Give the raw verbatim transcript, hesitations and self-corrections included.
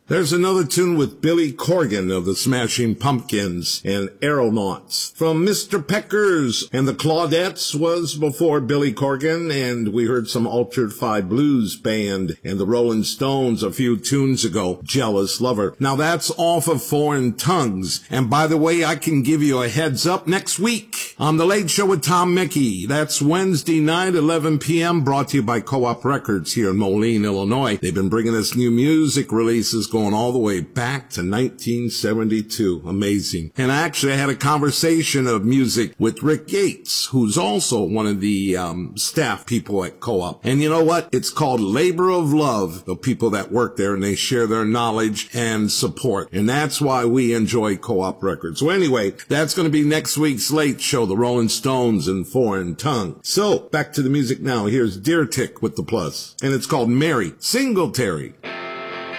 There's another tune with Billy Corgan of the Smashing Pumpkins and Aeronauts. From Mister Peckers and the Claudettes was before Billy Corgan, and we heard some Altered Five Blues Band and the Rolling Stones a few tunes ago, Jealous Lover. Now that's off of Foreign Tongues. And by the way, I can give you a heads up next week on The Late Show with Tom Mickey. That's Wednesday night, eleven p.m., brought to you by Co-op Records here in Moline, Illinois. They've been bringing us new music releases going all the way back to nineteen seventy-two. Amazing. And actually, I had a conversation of music with Rick Yates, who's also one of the um, staff people at Co-op. And you know what? It's called Labor of Love, the people that work there, and they share their knowledge and support. And that's why we enjoy Co-op Records. So anyway, that's going to be next week's Late Show, the Rolling Stones and Foreign Tongue. So, back to the music now. Here's Deer Tick with the plus. And it's called Mary Singletary.